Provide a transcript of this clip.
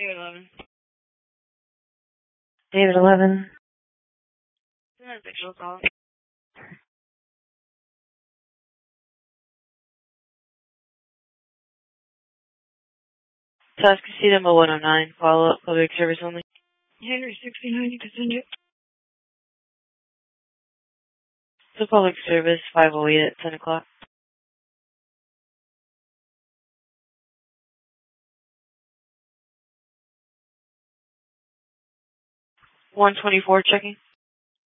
David 11. David 11. That's actual call. Task Casino 109. Follow up. Public service only. Henry 69, continue. So public service 508 at 10 o'clock. 124 checking.